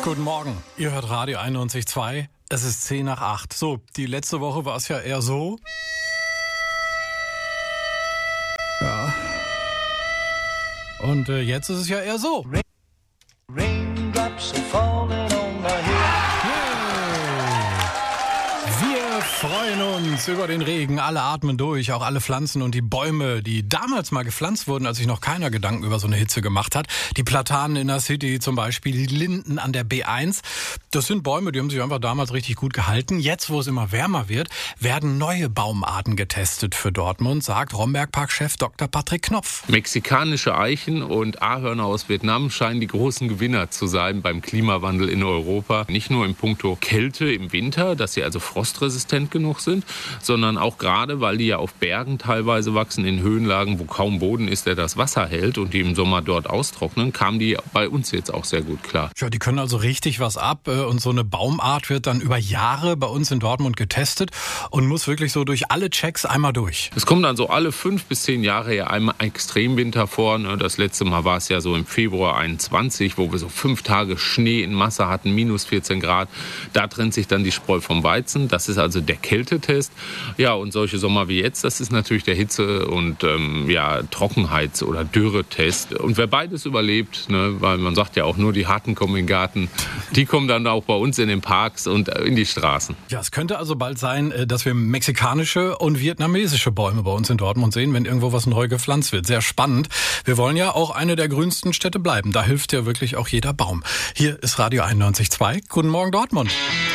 Guten Morgen, ihr hört Radio 91.2, es ist 7:50. So, die letzte Woche war es ja eher so. Ja. Und jetzt ist es ja eher so. Raindrops are falling on my head. Wir freuen uns über den Regen, alle atmen durch, auch alle Pflanzen und die Bäume, die damals mal gepflanzt wurden, als sich noch keiner Gedanken über so eine Hitze gemacht hat. Die Platanen in der City zum Beispiel, die Linden an der B1. Das sind Bäume, die haben sich einfach damals richtig gut gehalten. Jetzt, wo es immer wärmer wird, werden neue Baumarten getestet für Dortmund, sagt Romberg-Park-Chef Dr. Patrick Knopf. Mexikanische Eichen und Ahorner aus Vietnam scheinen die großen Gewinner zu sein beim Klimawandel in Europa. Nicht nur in puncto Kälte im Winter, dass sie also frostresistent genug sind, sondern auch gerade, weil die ja auf Bergen teilweise wachsen, in Höhenlagen, wo kaum Boden ist, der das Wasser hält und die im Sommer dort austrocknen, kamen die bei uns jetzt auch sehr gut klar. Ja, die können also richtig was ab und so eine Baumart wird dann über Jahre bei uns in Dortmund getestet und muss wirklich so durch alle Checks einmal durch. Es kommt dann so alle 5 bis 10 Jahre ja einmal Extremwinter vor. Das letzte Mal war es ja so im Februar 21, wo wir so 5 Tage Schnee in Masse hatten, minus 14 Grad. Da trennt sich dann die Spreu vom Weizen. Das ist also der Kältetest. Ja, und solche Sommer wie jetzt, das ist natürlich der Hitze- und Trockenheits- oder Dürretest. Und wer beides überlebt, weil man sagt ja auch, nur die Harten kommen in den Garten, die kommen dann auch bei uns in den Parks und in die Straßen. Ja, es könnte also bald sein, dass wir mexikanische und vietnamesische Bäume bei uns in Dortmund sehen, wenn irgendwo was neu gepflanzt wird. Sehr spannend. Wir wollen ja auch eine der grünsten Städte bleiben. Da hilft ja wirklich auch jeder Baum. Hier ist Radio 91.2. Guten Morgen, Dortmund.